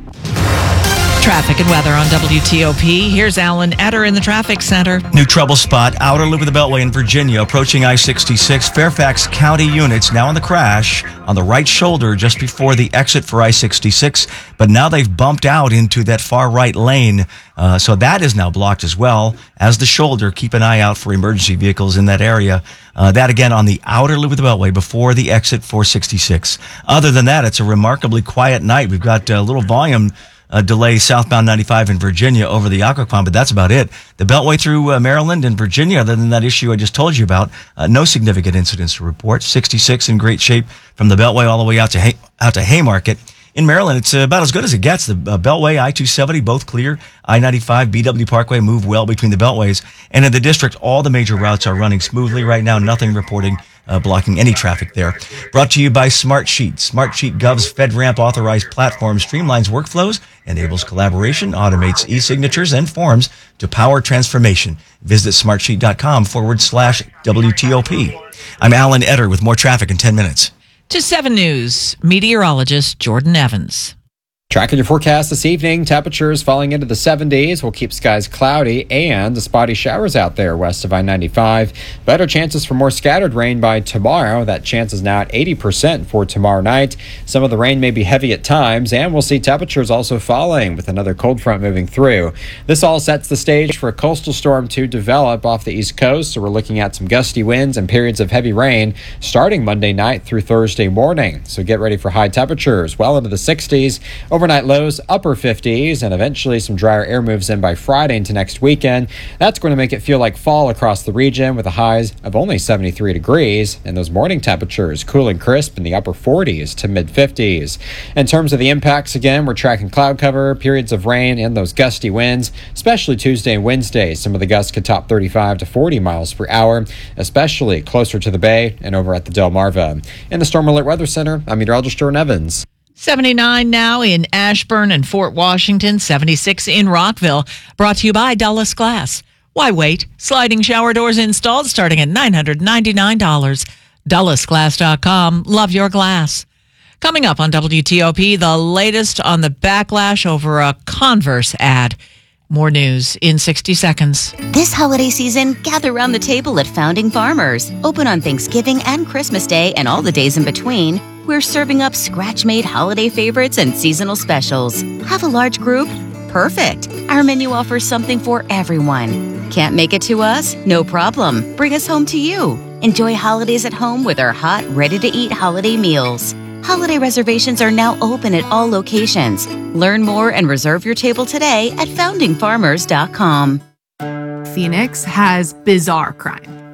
Traffic and weather on W T O P. Here's Alan Etter in the traffic center. New trouble spot, outer loop of the Beltway in Virginia, approaching I sixty-six. Fairfax County units now in the crash on the right shoulder just before the exit for I sixty-six. But now they've bumped out into that far right lane. Uh, so that is now blocked as well as the shoulder. Keep an eye out for emergency vehicles in that area. Uh, that again on the outer loop of the Beltway before the exit for sixty-six. Other than that, it's a remarkably quiet night. We've got a little volume Uh, delay southbound ninety-five in Virginia over the Occoquan, but that's about it. The Beltway through uh, Maryland and Virginia, other than that issue I just told you about, uh, no significant incidents to report. sixty-six in great shape from the Beltway all the way out to Hay- out to Haymarket. In Maryland, it's uh, about as good as it gets. The uh, Beltway, I two seventy, both clear. I ninety-five, B W Parkway move well between the Beltways. And in the district, all the major routes are running smoothly right now. Nothing reporting Uh, blocking any traffic there. Brought to you by Smartsheet. Smartsheet Gov's FedRAMP authorized platform streamlines workflows, enables collaboration, automates e-signatures and forms to power transformation. Visit smartsheet.com forward slash WTOP. I'm Alan Etter with more traffic in ten minutes. To seven News, meteorologist Jordan Evans. Tracking your forecast this evening, temperatures falling into the seventies will keep skies cloudy and the spotty showers out there west of I ninety-five. Better chances for more scattered rain by tomorrow. That chance is now at eighty percent for tomorrow night. Some of the rain may be heavy at times, and we'll see temperatures also falling with another cold front moving through. This all sets the stage for a coastal storm to develop off the East Coast, so we're looking at some gusty winds and periods of heavy rain starting Monday night through Thursday morning. So get ready for high temperatures well into the sixties. Overnight lows, upper fifties, and eventually some drier air moves in by Friday into next weekend. That's going to make it feel like fall across the region with the highs of only seventy-three degrees, and those morning temperatures cool and crisp in the upper forties to mid-fifties. In terms of the impacts, again, we're tracking cloud cover, periods of rain, and those gusty winds, especially Tuesday and Wednesday. Some of the gusts could top thirty-five to forty miles per hour, especially closer to the bay and over at the Delmarva. In the Storm Alert Weather Center, I'm meteorologist Jordan Evans. seventy-nine now in Ashburn and Fort Washington, seventy-six in Rockville. Brought to you by Dulles Glass. Why wait? Sliding shower doors installed starting at nine hundred ninety-nine dollars. Dulles Glass dot com. Love your glass. Coming up on W T O P, the latest on the backlash over a Converse ad. More news in sixty seconds. This holiday season, gather around the table at Founding Farmers. Open on Thanksgiving and Christmas Day and all the days in between. We're serving up scratch-made holiday favorites and seasonal specials. Have a large group? Perfect. Our menu offers something for everyone. Can't make it to us? No problem. Bring us home to you. Enjoy holidays at home with our hot, ready-to-eat holiday meals. Holiday reservations are now open at all locations. Learn more and reserve your table today at founding farmers dot com. Phoenix has bizarre crime.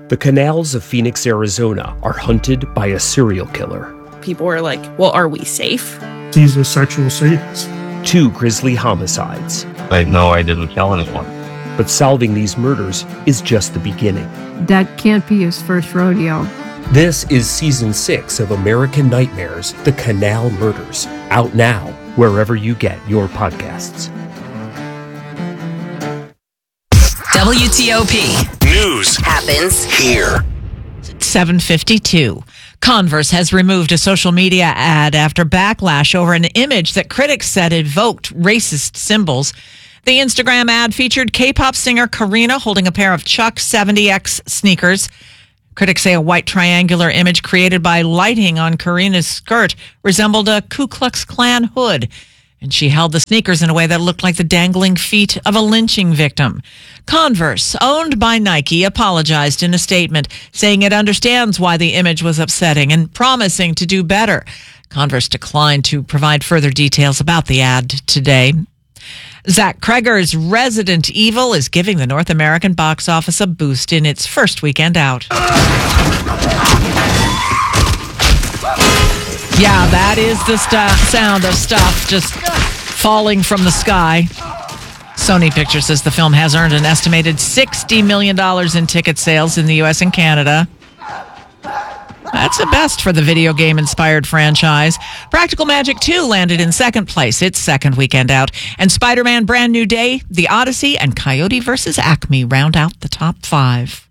The canals of Phoenix, Arizona are hunted by a serial killer. People were like, well, are we safe? He's a sexual sadist. Two grisly homicides. I know I didn't kill anyone. But solving these murders is just the beginning. That can't be his first rodeo. This is season six of American Nightmares, The Canal Murders. Out now, wherever you get your podcasts. W T O P News happens here. seven fifty-two. Converse has removed a social media ad after backlash over an image that critics said evoked racist symbols. The Instagram ad featured K-pop singer Karina holding a pair of Chuck seventy X sneakers. Critics say a white triangular image created by lighting on Karina's skirt resembled a Ku Klux Klan hood, and she held the sneakers in a way that looked like the dangling feet of a lynching victim. Converse, owned by Nike, apologized in a statement, saying it understands why the image was upsetting and promising to do better. Converse declined to provide further details about the ad today. Zach Kreger's Resident Evil is giving the North American box office a boost in its first weekend out. Yeah, that is the st- sound of stuff just falling from the sky. Sony Pictures says the film has earned an estimated sixty million dollars in ticket sales in the U S and Canada. That's the best for the video game-inspired franchise. Practical Magic two landed in second place, its second weekend out. And Spider-Man Brand New Day, The Odyssey, and Coyote versus Acme round out the top five.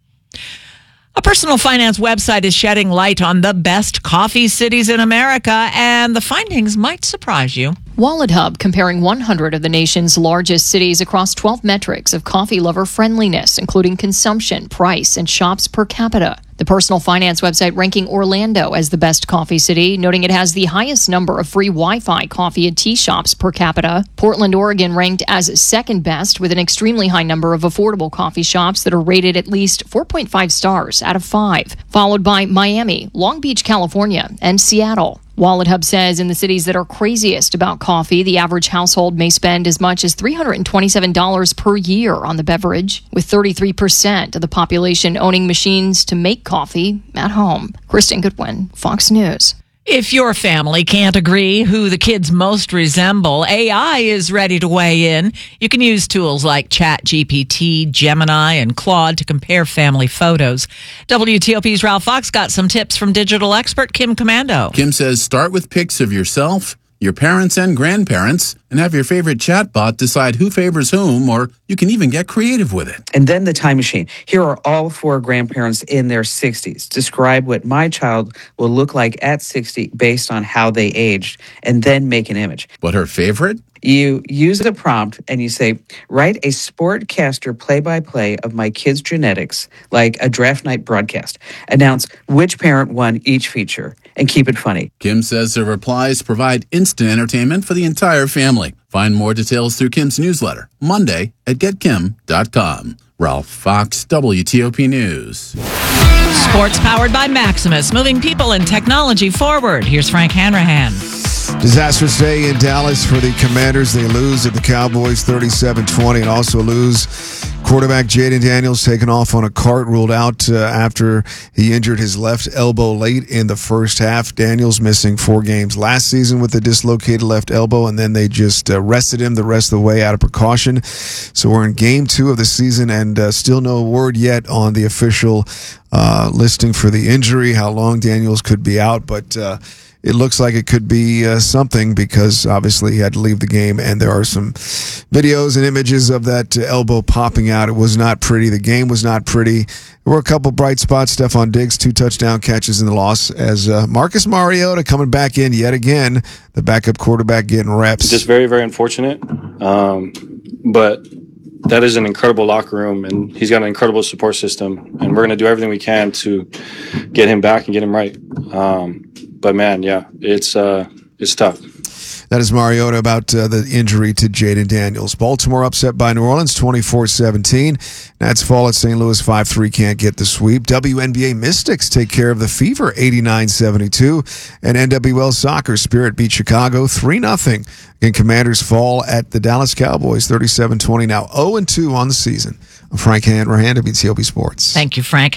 A personal finance website is shedding light on the best coffee cities in America, and the findings might surprise you. Wallet Hub comparing one hundred of the nation's largest cities across twelve metrics of coffee lover friendliness, including consumption, price, and shops per capita. The personal finance website ranking Orlando as the best coffee city, noting it has the highest number of free Wi-Fi coffee and tea shops per capita. Portland, Oregon ranked as second best with an extremely high number of affordable coffee shops that are rated at least four point five stars out of five, followed by Miami, Long Beach, California, and Seattle. Wallet Hub says in the cities that are craziest about coffee, the average household may spend as much as three hundred twenty-seven dollars per year on the beverage, with thirty-three percent of the population owning machines to make coffee at home. Kristen Goodwin, Fox News. If your family can't agree who the kids most resemble, A I is ready to weigh in. You can use tools like ChatGPT, Gemini, and Claude to compare family photos. W T O P's Ralph Fox got some tips from digital expert Kim Commando. Kim says start with pics of yourself, your parents and grandparents, and have your favorite chatbot decide who favors whom, or you can even get creative with it. And then the time machine. Here are all four grandparents in their sixties. Describe what my child will look like at sixty based on how they aged, and then make an image. What her favorite? You use a prompt and you say, write a sportcaster play-by-play of my kid's genetics, like a draft night broadcast. Announce which parent won each feature, and keep it funny. Kim says her replies provide instant entertainment for the entire family. Find more details through Kim's newsletter, Monday at get kim dot com. Ralph Fox, W T O P News. Sports powered by Maximus, moving people and technology forward. Here's Frank Hanrahan. Disastrous day in Dallas for the Commanders. They lose at the Cowboys thirty-seven twenty and also lose quarterback Jaden Daniels taken off on a cart, ruled out uh, after he injured his left elbow late in the first half. Daniels missing four games last season with a dislocated left elbow, and then they just uh, rested him the rest of the way out of precaution. So we're in game two of the season, and uh, still no word yet on the official uh, listing for the injury, how long Daniels could be out, but uh, it looks like it could be uh, something, because obviously he had to leave the game, and there are some videos and images of that uh, elbow popping out. It was not pretty. The game was not pretty. There were a couple bright spots. Stephon Diggs, two touchdown catches in the loss, as uh, Marcus Mariota coming back in yet again, the backup quarterback getting reps. Just very, very unfortunate, um, but that is an incredible locker room, and he's got an incredible support system, and we're going to do everything we can to get him back and get him right. Um, But man, yeah, it's uh, it's tough. That is Mariota about uh, the injury to Jaden Daniels. Baltimore upset by New Orleans twenty-four seventeen. Nats fall at Saint Louis five three, can't get the sweep. W N B A Mystics take care of the Fever eighty-nine seventy-two. And N W L Soccer Spirit beat Chicago three nothing. And Commanders fall at the Dallas Cowboys thirty-seven twenty. Now oh and two on the season. I'm Frank Hanrahan, W T O P Sports. Thank you, Frank.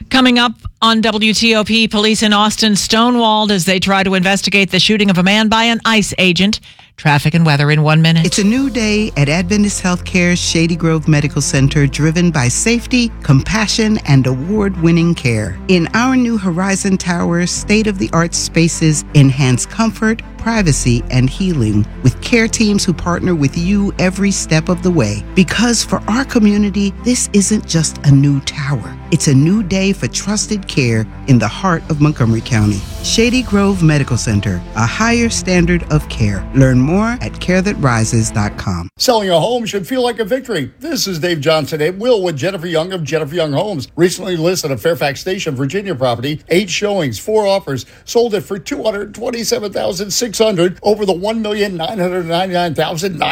Coming up on W T O P, police in Austin stonewalled as they try to investigate the shooting of a man by an ICE agent. Traffic and weather in one minute. It's a new day at Adventist Healthcare's Shady Grove Medical Center, driven by safety, compassion, and award-winning care. In our new Horizon Tower, state-of-the-art spaces enhance comfort, privacy, and healing with care teams who partner with you every step of the way. Because for our community, this isn't just a new tower. It's a new day for trusted care in the heart of Montgomery County. Shady Grove Medical Center, a higher standard of care. Learn more at care that rises dot com. Selling a home should feel like a victory. This is Dave Johnson at Will with Jennifer Young of Jennifer Young Homes. Recently listed a Fairfax Station, Virginia property, eight showings, four offers, sold it for two hundred twenty-seven thousand six hundred dollars over the one million nine hundred ninety-nine thousand dollars.